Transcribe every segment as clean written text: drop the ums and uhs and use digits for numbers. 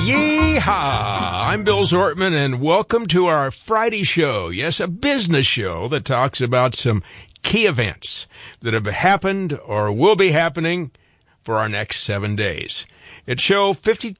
Yeehaw! I'm Bill Zortman, and welcome to our Friday show. Yes, a business show that talks about some key events that have happened or will be happening for our next 7 days. It's show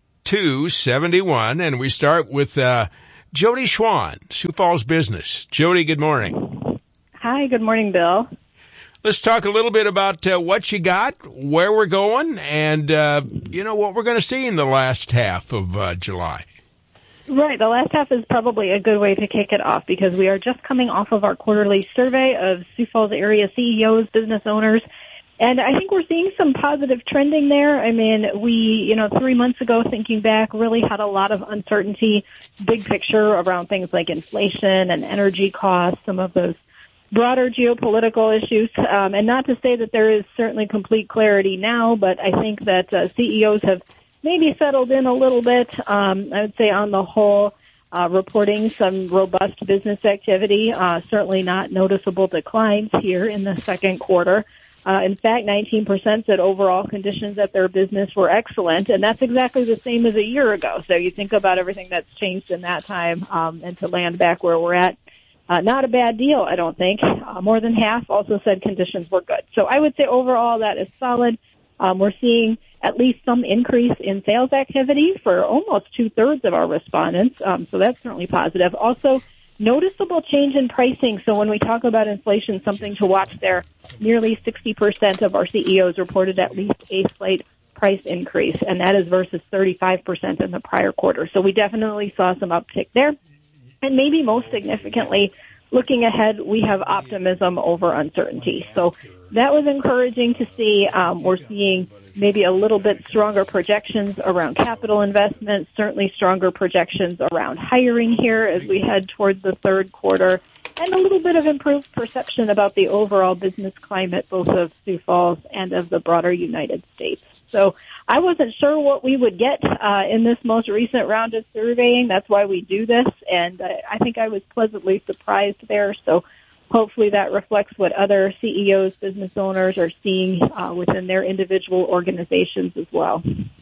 5271, and we start with Jody Schwan, Sioux Falls Business. Jody, good morning. Hi, good morning, Bill. Let's talk a little bit about what you got, where we're going, and, what we're going to see in the last half of July. Right. The last half is probably a good way to kick it off because we are just coming off of our quarterly survey of Sioux Falls area CEOs, business owners, and I think we're seeing some positive trending there. I mean, we, 3 months ago, thinking back, really had a lot of uncertainty, big picture around things like inflation and energy costs, some of those broader geopolitical issues, and not to say that there is certainly complete clarity now, but I think that CEOs have maybe settled in a little bit. I would say on the whole, reporting some robust business activity, certainly not noticeable declines here in the second quarter. In fact, 19% said overall conditions at their business were excellent, and that's exactly the same as a year ago. So you think about everything that's changed in that time, and to land back where we're at. Not a bad deal, I don't think. More than half also said conditions were good. So I would say overall that is solid. We're seeing at least some increase in sales activity for almost 2/3 of our respondents. So that's certainly positive. Also, noticeable change in pricing. So when we talk about inflation, something to watch there, nearly 60% of our CEOs reported at least a slight price increase, and that is versus 35% in the prior quarter. So we definitely saw some uptick there. And maybe most significantly, looking ahead, we have optimism over uncertainty. So that was encouraging to see. We're seeing maybe a little bit stronger projections around capital investment, certainly stronger projections around hiring here as we head towards the third quarter, and a little bit of improved perception about the overall business climate, both of Sioux Falls and of the broader United States. So I wasn't sure what we would get in this most recent round of surveying. That's why we do this, and I think I was pleasantly surprised there. So hopefully that reflects what other CEOs, business owners are seeing within their individual organizations as well.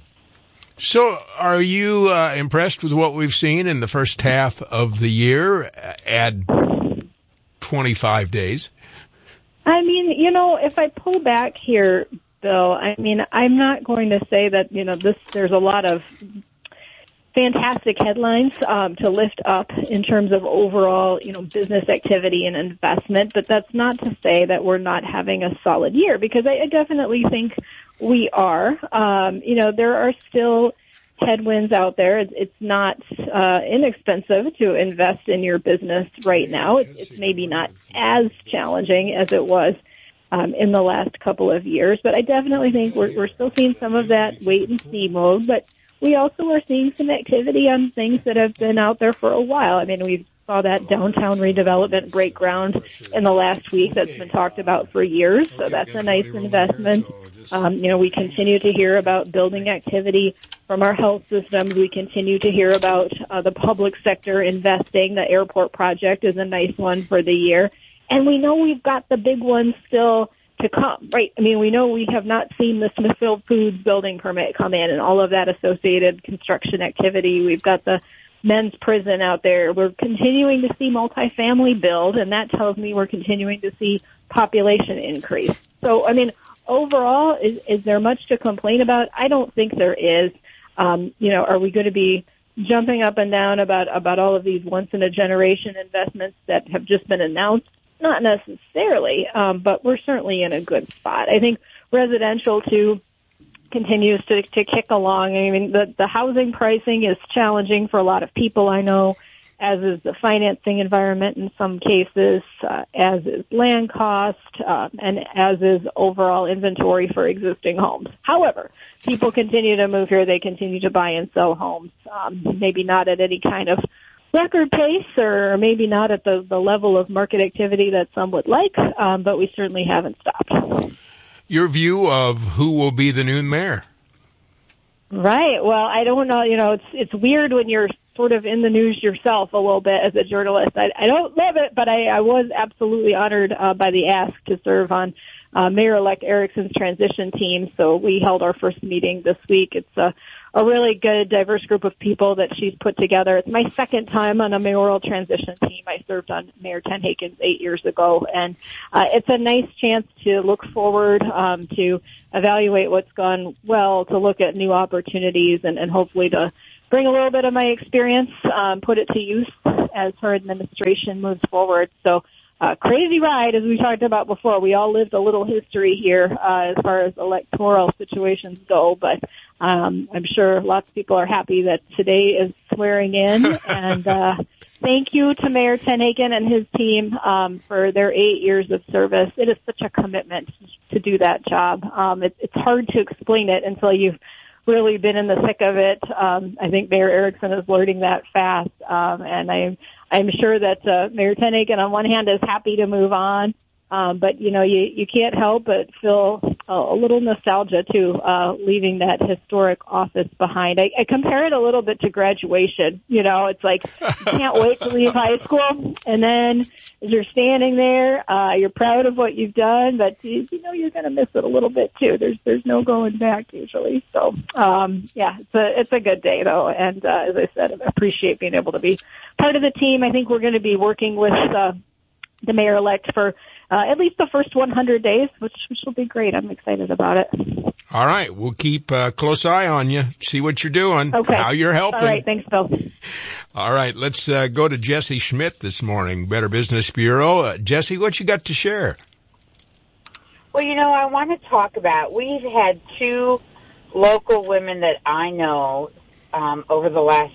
So are you impressed with what we've seen in the first half of the year? Add 25 days. I mean, if I pull back here, Bill, I mean, I'm not going to say that, there's a lot of fantastic headlines to lift up in terms of overall, business activity and investment, but that's not to say that we're not having a solid year, because I definitely think we are. There are still headwinds out there. It's not inexpensive to invest in your business right now. It's maybe not as challenging as it was in the last couple of years, but I definitely think we're still seeing some of that wait-and-see mode, but we also are seeing some activity on things that have been out there for a while. I mean, we saw that downtown redevelopment break ground in the last week that's been talked about for years, so that's a nice investment. We continue to hear about building activity from our health systems. We continue to hear about the public sector investing. The airport project is a nice one for the year. And we know we've got the big ones still to come, right? I mean, we know we have not seen the Smithfield Foods building permit come in and all of that associated construction activity. We've got the men's prison out there. We're continuing to see multifamily build, and that tells me we're continuing to see population increase. So, I mean, overall, is there much to complain about? I don't think there is. Are we going to be jumping up and down about all of these once-in-a-generation investments that have just been announced? Not necessarily, but we're certainly in a good spot. I think residential, too, continues to kick along. I mean, the housing pricing is challenging for a lot of people, I know, as is the financing environment in some cases, as is land cost, and as is overall inventory for existing homes. However, people continue to move here. They continue to buy and sell homes, maybe not at any kind of record pace, or maybe not at the level of market activity that some would like, but we certainly haven't stopped. Your view of who will be the new mayor? Right. Well, I don't know. It's weird when you're sort of in the news yourself a little bit as a journalist. I don't love it, but I was absolutely honored by the ask to serve on Mayor-elect Erickson's transition team. So we held our first meeting this week. It's a really good, diverse group of people that she's put together. It's my second time on a mayoral transition team. I served on Mayor Tenhagen's 8 years ago, and it's a nice chance to look forward, to evaluate what's gone well, to look at new opportunities, and hopefully to bring a little bit of my experience, put it to use as her administration moves forward. So, crazy ride, as we talked about before. We all lived a little history here as far as electoral situations go, but I'm sure lots of people are happy that today is swearing in. And thank you to Mayor Tenhagen and his team for their 8 years of service. It is such a commitment to do that job. It's hard to explain it until you've really been in the thick of it. I think Mayor Erickson is learning that fast, and I'm sure that Mayor Tenhagen, on one hand, is happy to move on, but you can't help but feel a little nostalgia too, leaving that historic office behind. I compare it a little bit to graduation. It's like you can't wait to leave high school, and then as you're standing there, you're proud of what you've done, but you're going to miss it a little bit too. There's no going back usually. So it's a good day though, and as I said, I appreciate being able to be part of the team. I think we're going to be working with the mayor-elect for at least the first 100 days, which will be great. I'm excited about it. All right. We'll keep a close eye on you, see what you're doing, how you're helping. All right. Thanks, Bill. All right. Let's go to Jesse Schmidt this morning, Better Business Bureau. Jesse, what you got to share? Well, I want to talk about, we've had two local women that I know over the last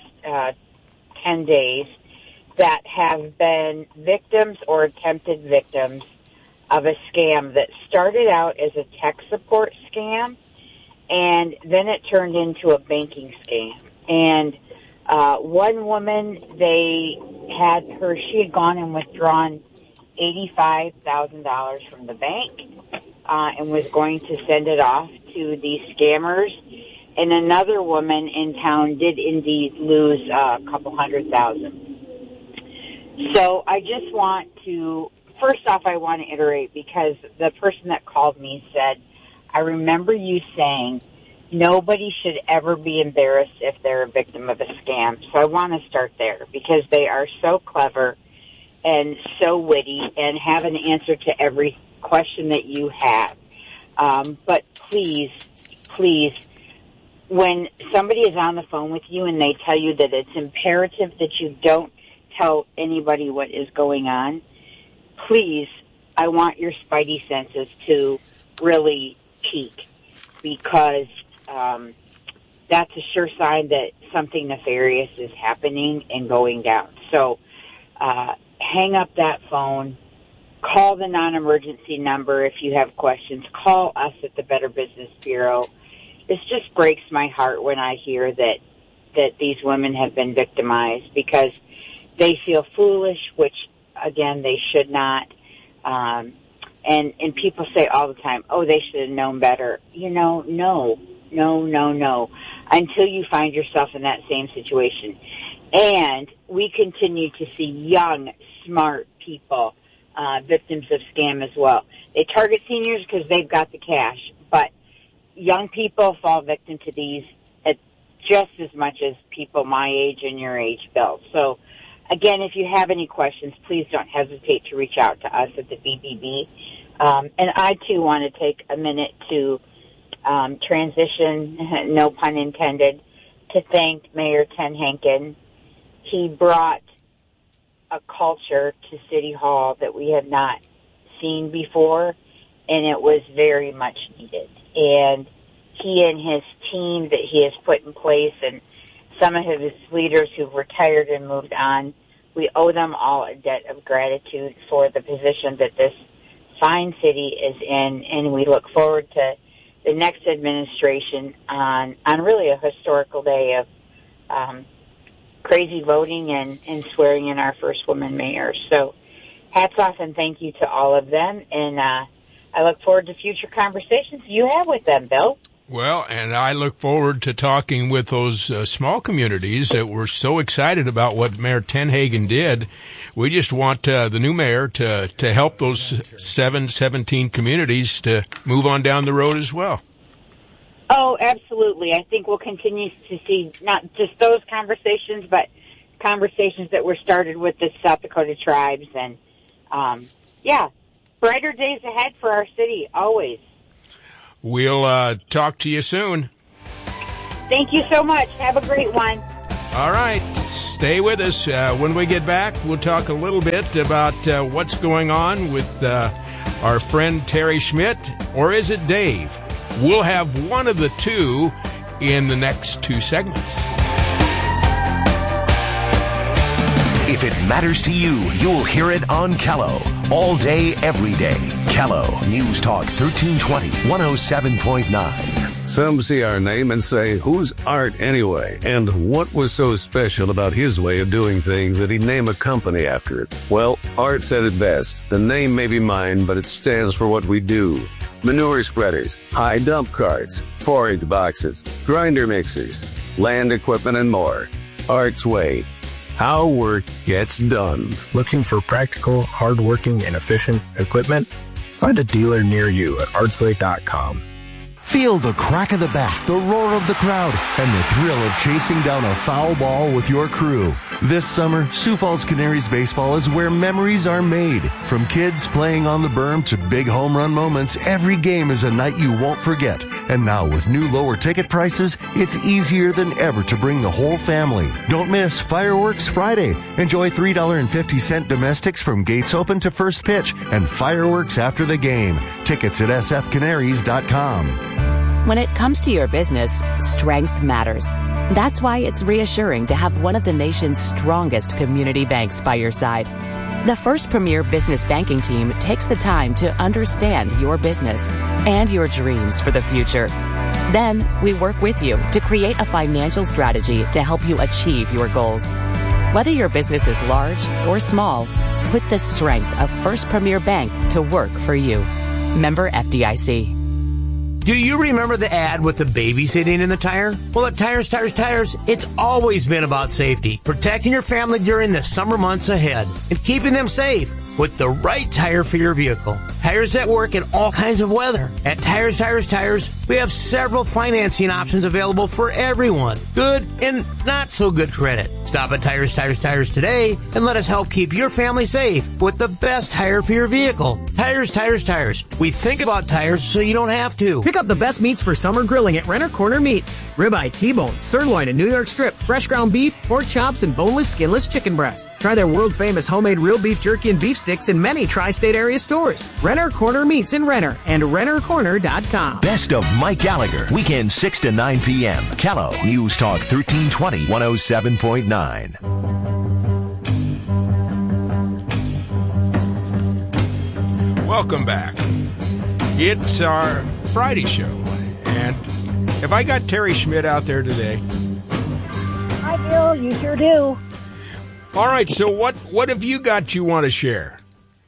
10 days that have been victims or attempted victims of a scam that started out as a tech support scam, and then it turned into a banking scam. And one woman, she had gone and withdrawn $85,000 from the bank and was going to send it off to these scammers. And another woman in town did indeed lose a couple $100,000. So I just want to, first off, I want to iterate, because the person that called me said, I remember you saying nobody should ever be embarrassed if they're a victim of a scam. So I want to start there, because they are so clever and so witty and have an answer to every question that you have. But please, when somebody is on the phone with you and they tell you that it's imperative that you don't tell anybody what is going on, please, I want your spidey senses to really peak, because that's a sure sign that something nefarious is happening and going down. So hang up that phone, call the non-emergency number if you have questions, call us at the Better Business Bureau. This just breaks my heart when I hear that these women have been victimized, because they feel foolish, which, again, they should not. And people say all the time, oh, they should have known better. No. Until you find yourself in that same situation. And we continue to see young, smart people, victims of scam as well. They target seniors because they've got the cash, but young people fall victim to these just as much as people my age and your age, Bill. So, again, if you have any questions, please don't hesitate to reach out to us at the BBB. And I, too, want to take a minute to transition, no pun intended, to thank Mayor Tenhagen. He brought a culture to City Hall that we have not seen before, and it was very much needed. And he and his team that he has put in place, and some of his leaders who've retired and moved on, we owe them all a debt of gratitude for the position that this fine city is in, and we look forward to the next administration on really a historical day of crazy voting and swearing in our first woman mayor. So hats off and thank you to all of them, and I look forward to future conversations you have with them, Bill. Well, and I look forward to talking with those small communities that were so excited about what Mayor Tenhagen did. We just want the new mayor to help those 17 communities to move on down the road as well. Oh, absolutely. I think we'll continue to see not just those conversations, but conversations that were started with the South Dakota tribes. And, brighter days ahead for our city, always. We'll talk to you soon. Thank you so much. Have a great one. All right. Stay with us. When we get back, we'll talk a little bit about what's going on with our friend Terry Schmidt, or is it Dave? We'll have one of the two in the next two segments. If it matters to you, you'll hear it on Kello. All day, every day. Kello News Talk 1320, 107.9. Some see our name and say, who's Art anyway? And what was so special about his way of doing things that he'd name a company after it? Well, Art said it best. The name may be mine, but it stands for what we do. Manure spreaders, high dump carts, forage boxes, grinder mixers, land equipment, and more. Art's way. How work gets done. Looking for practical, hardworking, and efficient equipment? Find a dealer near you at artsway.com. Feel the crack of the bat, the roar of the crowd, and the thrill of chasing down a foul ball with your crew. This summer, Sioux Falls Canaries baseball is where memories are made. From kids playing on the berm to big home run moments, every game is a night you won't forget. And now with new lower ticket prices, it's easier than ever to bring the whole family. Don't miss Fireworks Friday. Enjoy $3.50 domestics from gates open to first pitch and fireworks after the game. Tickets at sfcanaries.com. When it comes to your business, strength matters. That's why it's reassuring to have one of the nation's strongest community banks by your side. The First Premier Business Banking Team takes the time to understand your business and your dreams for the future. Then, we work with you to create a financial strategy to help you achieve your goals. Whether your business is large or small, put the strength of First Premier Bank to work for you. Member FDIC. Do you remember the ad with the baby sitting in the tire? Well, at Tires, it's always been about safety, protecting your family during the summer months ahead, and keeping them safe with the right tire for your vehicle. Tires that work in all kinds of weather. At Tires, we have several financing options available for everyone. Good and not so good credit. Stop at Tires today and let us help keep your family safe with the best tire for your vehicle. Tires. We think about tires so you don't have to. Pick up the best meats for summer grilling at Renner Corner Meats. Ribeye, T-bone, sirloin, and New York strip, fresh ground beef, pork chops, and boneless, skinless chicken breast. Try their world-famous homemade real beef jerky and beef sticks in many tri-state area stores. Renner Corner Meats in Renner and rennercorner.com. Best of Mike Gallagher, weekend 6 to 9 p.m. Kello News Talk 1320, 107.9. Welcome back. It's our Friday show. And have I got Terry Schmidt out there today? Hi, Bill. You sure do. All right. So what have you got you want to share?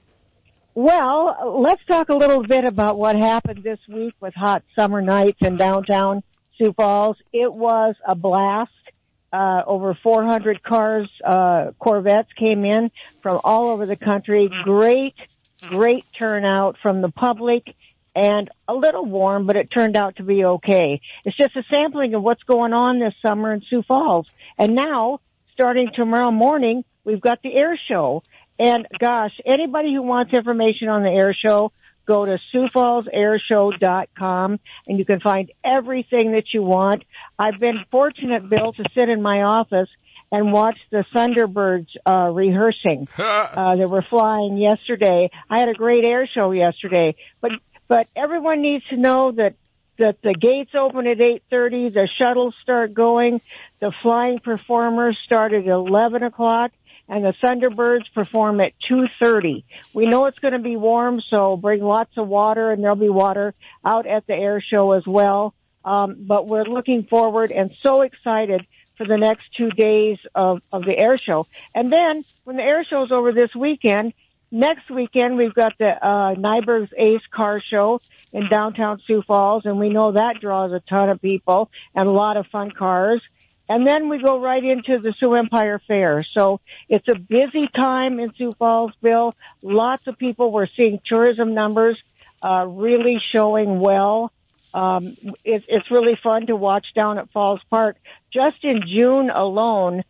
Well, let's talk a little bit about what happened this week with hot summer nights in downtown Sioux Falls. It was a blast. Over 400 cars, Corvettes came in from all over the country. Great turnout from the public, and a little warm, but it turned out to be okay. It's just a sampling of what's going on this summer in Sioux Falls. And now, starting tomorrow morning, we've got the air show. And gosh, anybody who wants information on the air show, go to SiouxFallsAirShow.com, and you can find everything that you want. I've been fortunate, Bill, to sit in my office and watch the Thunderbirds rehearsing. They were flying yesterday. I had a great air show yesterday. But everyone needs to know that the gates open at 8:30, the shuttles start going, the flying performers start at 11 o'clock, and the Thunderbirds perform at 2:30. We know it's going to be warm, so bring lots of water, and there'll be water out at the air show as well. But we're looking forward and so excited for the next 2 days of the air show. And then when the air show's over this weekend, next weekend we've got the Nyberg's Ace Car Show in downtown Sioux Falls, and we know that draws a ton of people and a lot of fun cars. And then we go right into the Sioux Empire Fair. So it's a busy time in Sioux Falls, Bill. Lots of people. We're seeing tourism numbers really showing well. It's really fun to watch down at Falls Park. Just in June alone,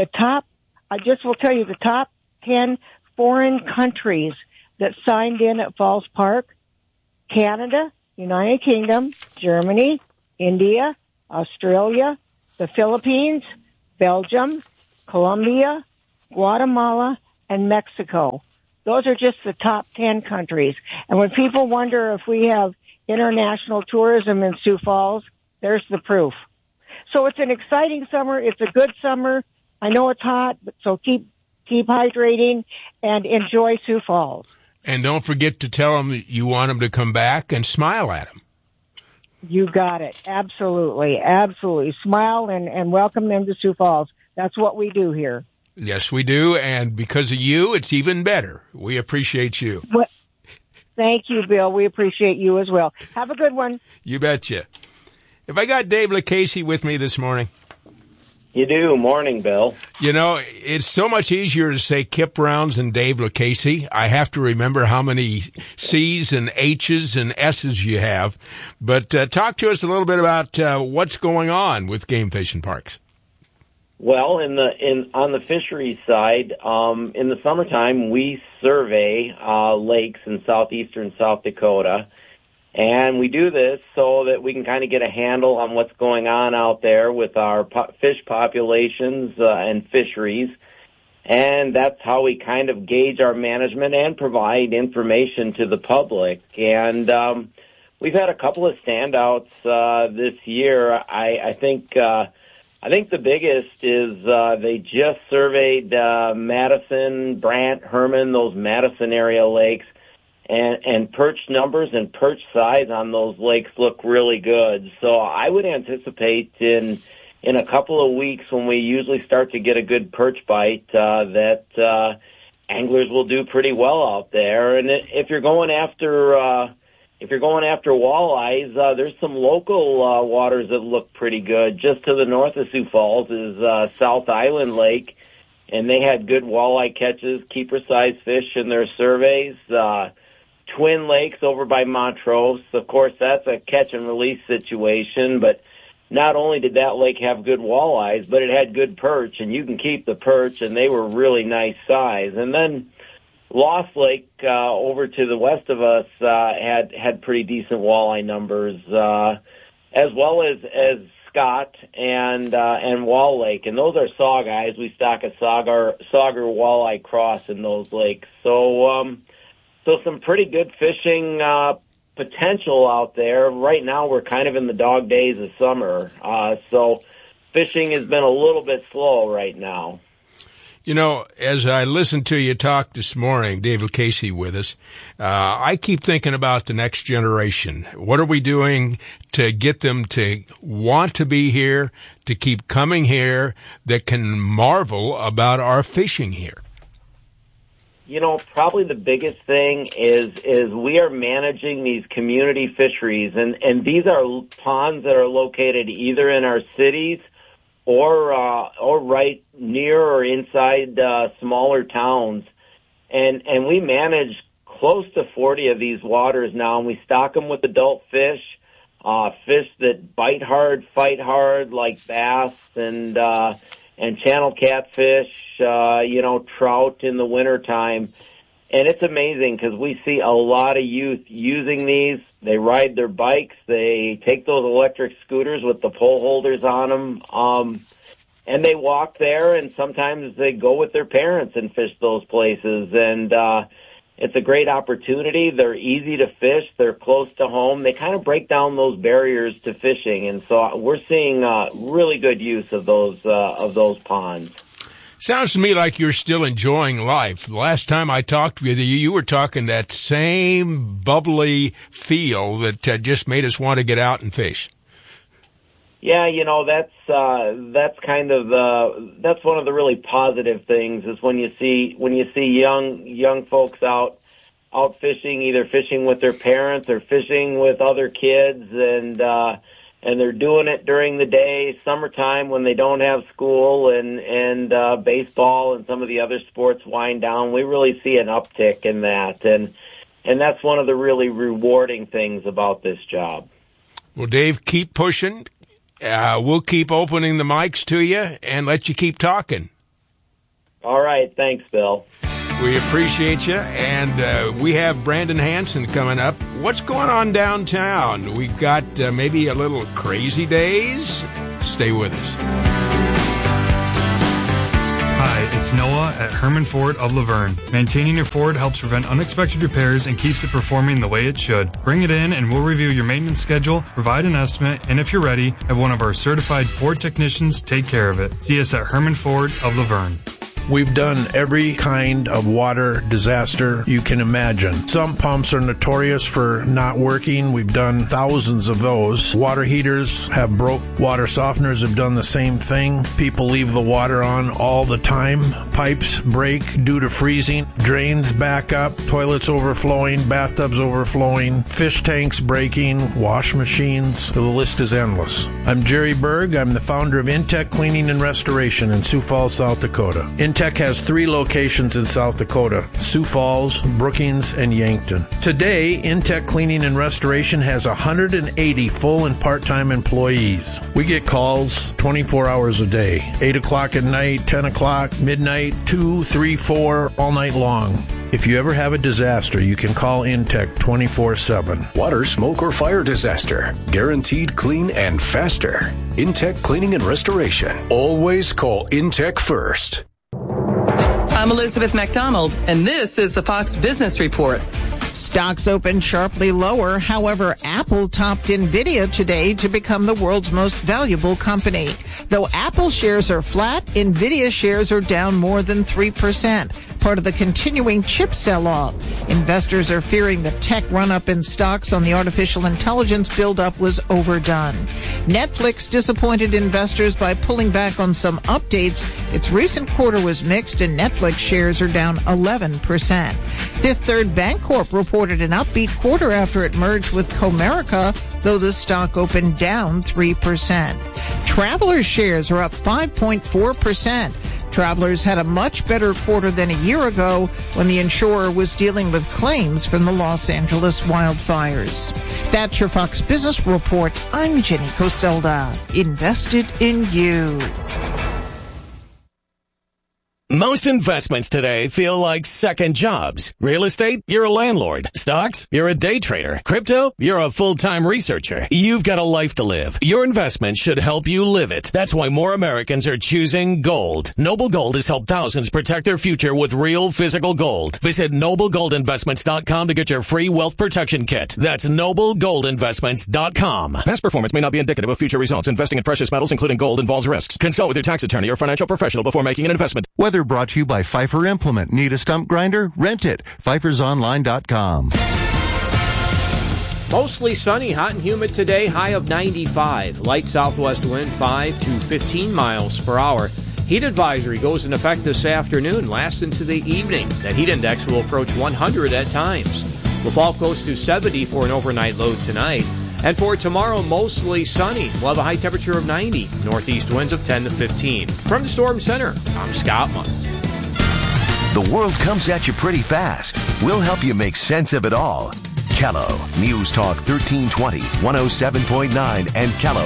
I just will tell you the top 10 foreign countries that signed in at Falls Park: Canada, United Kingdom, Germany, India, Australia, the Philippines, Belgium, Colombia, Guatemala, and Mexico. Those are just the top 10 countries. And when people wonder if we have international tourism in Sioux Falls, there's the proof. So it's an exciting summer. It's a good summer. I know it's hot, but so keep hydrating and enjoy Sioux Falls. And don't forget to tell them you want them to come back and smile at them. You got it. Absolutely. Absolutely. Smile and welcome them to Sioux Falls. That's what we do here. Yes, we do. And because of you, it's even better. We appreciate you. Well, thank you, Bill. We appreciate you as well. Have a good one. You betcha. Have I got Dave Lucchese with me this morning? You do. Morning, Bill. You know, it's so much easier to say Kip Rounds than Dave Lucchese. I have to remember how many C's and H's and S's you have. But talk to us a little bit about what's going on with Game Fish and Parks. Well, on the fisheries side, in the summertime, we survey lakes in southeastern South Dakota. And we do this so that we can kind of get a handle on what's going on out there with our fish populations and fisheries. And that's how we kind of gauge our management and provide information to the public. And we've had a couple of standouts this year. I think the biggest is they just surveyed Madison, Brant, Herman, those Madison area lakes. And perch numbers and perch size on those lakes look really good. So I would anticipate in a couple of weeks, when we usually start to get a good perch bite, that anglers will do pretty well out there. And if you're going after walleyes, there's some local waters that look pretty good. Just to the north of Sioux Falls is South Island Lake, and they had good walleye catches, keeper-sized fish in their surveys. Twin Lakes over by Montrose. Of course, that's a catch-and-release situation, but not only did that lake have good walleyes, but it had good perch, and you can keep the perch, and they were really nice size. And then Lost Lake over to the west of us had pretty decent walleye numbers, as well as Scott and Wall Lake, and those are saug eyes. We stock a sauger walleye cross in those lakes. So some pretty good fishing potential out there. Right now we're kind of in the dog days of summer, so fishing has been a little bit slow right now. You know, as I listened to you talk this morning, Dave Lucchese with us, I keep thinking about the next generation. What are we doing to get them to want to be here, to keep coming here, that can marvel about our fishing here? You know, probably the biggest thing is we are managing these community fisheries, and these are ponds that are located either in our cities or right near or inside smaller towns, and we manage close to 40 of these waters now, and we stock them with adult fish, fish that bite hard, fight hard, like bass and channel catfish, trout in the wintertime. And it's amazing because we see a lot of youth using these. They ride their bikes. They take those electric scooters with the pole holders on them, and they walk there, and sometimes they go with their parents and fish those places. And it's a great opportunity. They're easy to fish. They're close to home. They kind of break down those barriers to fishing, and so we're seeing really good use of those ponds. Sounds to me like you're still enjoying life. The last time I talked with you, you were talking that same bubbly feel that just made us want to get out and fish. Yeah, that's kind of that's one of the really positive things is when you see young folks out fishing, either fishing with their parents or fishing with other kids, and they're doing it during the day, summertime when they don't have school and baseball and some of the other sports wind down. We really see an uptick in that, and that's one of the really rewarding things about this job. Well, Dave, keep pushing. We'll keep opening the mics to you and let you keep talking. All right. Thanks, Bill. We appreciate you, and we have Brandon Hanson coming up. What's going on downtown? We've got maybe a little crazy days. Stay with us. Hi, it's Noah at Herman Ford of Laverne. Maintaining your Ford helps prevent unexpected repairs and keeps it performing the way it should. Bring it in and we'll review your maintenance schedule, provide an estimate, and if you're ready, have one of our certified Ford technicians take care of it. See us at Herman Ford of Laverne. We've done every kind of water disaster you can imagine. Some pumps are notorious for not working. We've done thousands of those. Water heaters have broke. Water softeners have done the same thing. People leave the water on all the time. Pipes break due to freezing. Drains back up. Toilets overflowing. Bathtubs overflowing. Fish tanks breaking. Wash machines. The list is endless. I'm Jerry Berg. I'm the founder of Intech Cleaning and Restoration in Sioux Falls, South Dakota. Intech has 3 locations in South Dakota: Sioux Falls, Brookings, and Yankton. Today, Intech Cleaning and Restoration has 180 full and part-time employees. We get calls 24 hours a day, 8 o'clock at night, 10 o'clock, midnight, 2, 3, 4, all night long. If you ever have a disaster, you can call Intech 24/7. Water, smoke, or fire disaster. Guaranteed clean and faster. Intech Cleaning and Restoration. Always call Intech first. I'm Elizabeth McDonald, and this is the Fox Business Report. Stocks opened sharply lower. However, Apple topped Nvidia today to become the world's most valuable company. Though Apple shares are flat, Nvidia shares are down more than 3%, part of the continuing chip sell-off. Investors are fearing the tech run-up in stocks on the artificial intelligence build-up was overdone. Netflix disappointed investors by pulling back on some updates. Its recent quarter was mixed, and Netflix shares are down 11%. Fifth Third Bancorp reported an upbeat quarter after it merged with Comerica, though the stock opened down 3%. Travelers shares are up 5.4%. Travelers had a much better quarter than a year ago when the insurer was dealing with claims from the Los Angeles wildfires. That's your Fox Business Report. I'm Jenny Coselda. Invested in you. Most investments today feel like second jobs. Real estate, you're a landlord. Stocks, you're a day trader. Crypto, you're a full-time researcher. You've got a life to live. Your investment should help you live it. That's why more Americans are choosing gold. Noble Gold has helped thousands protect their future with real physical gold. Visit NobleGoldInvestments.com to get your free wealth protection kit. That's NobleGoldInvestments.com. Past performance may not be indicative of future results. Investing in precious metals, including gold, involves risks. Consult with your tax attorney or financial professional before making an investment. Weather brought to you by Pfeiffer Implement. Need a stump grinder? Rent it. PfeiffersOnline.com. Mostly sunny, hot and humid today, high of 95. Light southwest wind 5 to 15 miles per hour. Heat advisory goes in effect this afternoon, lasts into the evening. That heat index will approach 100 at times. We'll fall close to 70 for an overnight low tonight. And for tomorrow, mostly sunny. We'll have a high temperature of 90. Northeast winds of 10 to 15. From the Storm Center, I'm Scott Muntz. The world comes at you pretty fast. We'll help you make sense of it all. Kello, News Talk 1320, 107.9, and Kello.